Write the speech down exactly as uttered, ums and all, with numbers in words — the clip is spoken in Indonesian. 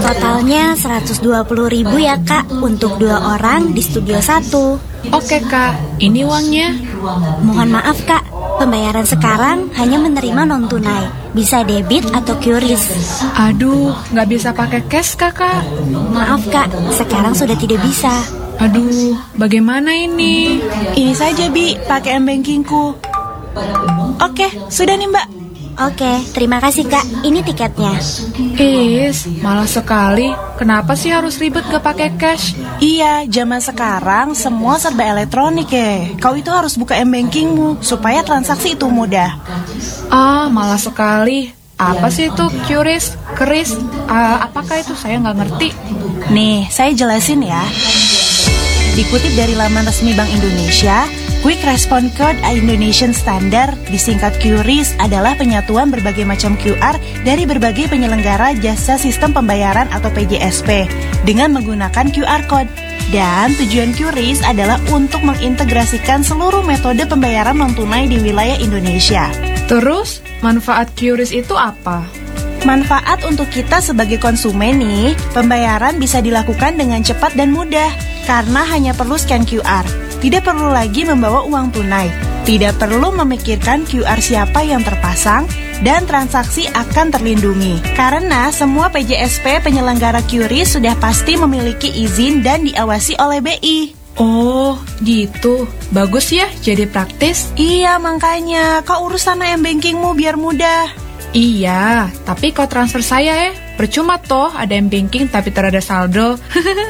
Totalnya seratus dua puluh ribu ya kak, untuk dua orang di studio satu. Oke kak, ini uangnya. Mohon maaf kak, pembayaran sekarang hanya menerima non-tunai. Bisa debit atau Q R I S. Aduh, nggak bisa pakai cash kakak. Maaf kak, sekarang sudah tidak bisa. Aduh, bagaimana ini? Ini saja Bi, pakai m-bankingku. Oke, sudah nih mbak. Oke, terima kasih kak, ini tiketnya. Is, malah sekali. Kenapa sih harus ribet gak pakai cash? Iya, zaman sekarang semua serba elektronik ya. Kau itu harus buka m-bankingmu supaya transaksi itu mudah. Ah, malah sekali. Apa sih itu Q R I S, keris? Ah, apakah itu? Saya nggak ngerti. Nih, saya jelasin ya. Dikutip dari laman resmi Bank Indonesia, Quick Response Code Indonesian Standard, disingkat Q R I S, adalah penyatuan berbagai macam Q R dari berbagai penyelenggara jasa sistem pembayaran atau P J S P dengan menggunakan Q R Code. Dan tujuan Q R I S adalah untuk mengintegrasikan seluruh metode pembayaran non-tunai di wilayah Indonesia. Terus, manfaat Q R I S itu apa? Manfaat untuk kita sebagai konsumen nih, pembayaran bisa dilakukan dengan cepat dan mudah karena hanya perlu scan Q R. Tidak perlu lagi membawa uang tunai. Tidak perlu memikirkan Q R siapa yang terpasang dan transaksi akan terlindungi. Karena semua P J S P penyelenggara Q R I S sudah pasti memiliki izin dan diawasi oleh B I. Oh, gitu. Bagus ya, jadi praktis. Iya, makanya kau urus sana m-bankingmu biar mudah. Iya, tapi kau transfer saya ya. Percuma toh ada m-banking tapi terada saldo.